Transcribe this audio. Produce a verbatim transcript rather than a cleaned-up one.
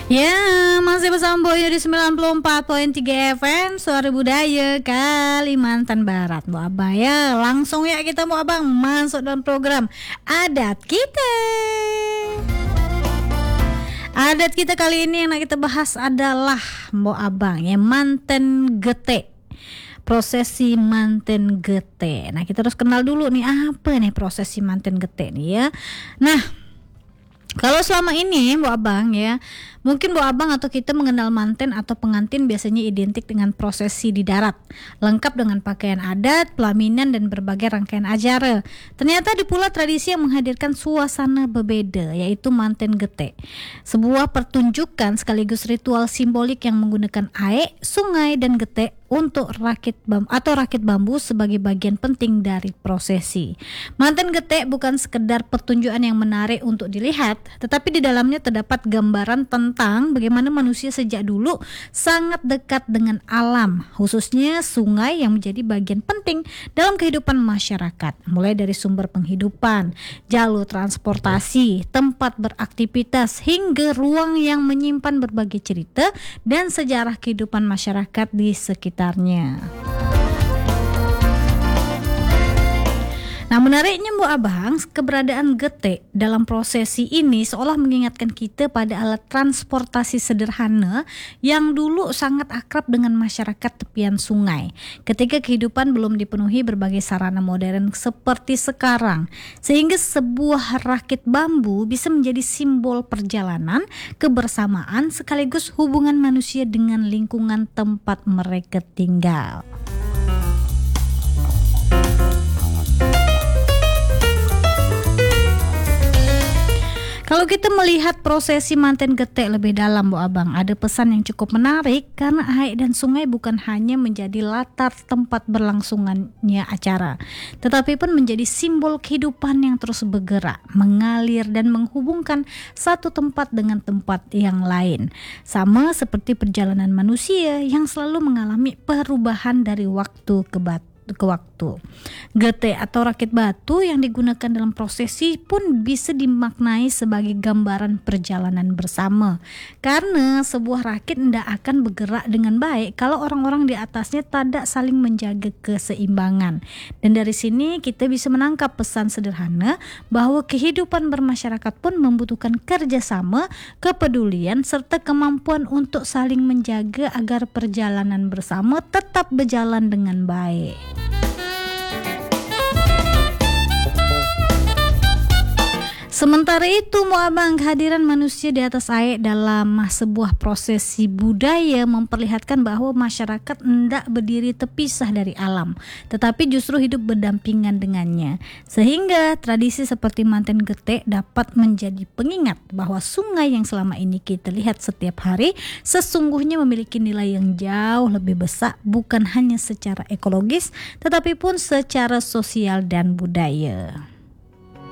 Ya, masih bersama Boyo di sembilan puluh empat koma tiga F M Suara Budaya Kalimantan Barat. Bu Abang ya, langsung ya kita Bu Abang masuk dalam program Adat Kita. Adat kita kali ini yang kita bahas adalah Bu Abang ya, manten gete. Prosesi manten gete. Nah, kita harus kenal dulu nih apa nih prosesi manten gete nih ya. Nah, kalau selama ini Bu Abang ya, mungkin Bu Abang atau kita mengenal manten atau pengantin biasanya identik dengan prosesi di darat, lengkap dengan pakaian adat, pelaminan dan berbagai rangkaian acara. Ternyata di pula tradisi yang menghadirkan suasana berbeda, yaitu manten gete. Sebuah pertunjukan sekaligus ritual simbolik yang menggunakan aek, sungai dan gete untuk rakit bambu atau rakit bambu sebagai bagian penting dari prosesi. Manten gete bukan sekedar pertunjukan yang menarik untuk dilihat, tetapi di dalamnya terdapat gambaran tentang bagaimana manusia sejak dulu sangat dekat dengan alam, khususnya sungai yang menjadi bagian penting dalam kehidupan masyarakat, mulai dari sumber penghidupan, jalur transportasi, tempat beraktivitas, hingga ruang yang menyimpan berbagai cerita dan sejarah kehidupan masyarakat di sekitar sekitarnya. Nah, menariknya Bu Abang, keberadaan gete dalam prosesi ini seolah mengingatkan kita pada alat transportasi sederhana yang dulu sangat akrab dengan masyarakat tepian sungai ketika kehidupan belum dipenuhi berbagai sarana modern seperti sekarang, sehingga sebuah rakit bambu bisa menjadi simbol perjalanan, kebersamaan sekaligus hubungan manusia dengan lingkungan tempat mereka tinggal. Kalau kita melihat prosesi manten gete lebih dalam Bu Abang, ada pesan yang cukup menarik karena aek dan sungai bukan hanya menjadi latar tempat berlangsungannya acara, tetapi pun menjadi simbol kehidupan yang terus bergerak, mengalir dan menghubungkan satu tempat dengan tempat yang lain. Sama seperti perjalanan manusia yang selalu mengalami perubahan dari waktu ke batu. ke waktu. Gete atau rakit batu yang digunakan dalam prosesi pun bisa dimaknai sebagai gambaran perjalanan bersama. Karena sebuah rakit tidak akan bergerak dengan baik kalau orang-orang di atasnya tidak saling menjaga keseimbangan. Dan dari sini kita bisa menangkap pesan sederhana bahwa kehidupan bermasyarakat pun membutuhkan kerjasama, kepedulian, serta kemampuan untuk saling menjaga agar perjalanan bersama tetap berjalan dengan baik. Sementara itu, Bu Abang, kehadiran manusia di atas aek dalam sebuah prosesi budaya memperlihatkan bahwa masyarakat hendak berdiri terpisah dari alam, tetapi justru hidup berdampingan dengannya. Sehingga tradisi seperti manten gete dapat menjadi pengingat bahwa sungai yang selama ini kita lihat setiap hari sesungguhnya memiliki nilai yang jauh lebih besar, bukan hanya secara ekologis, tetapi pun secara sosial dan budaya.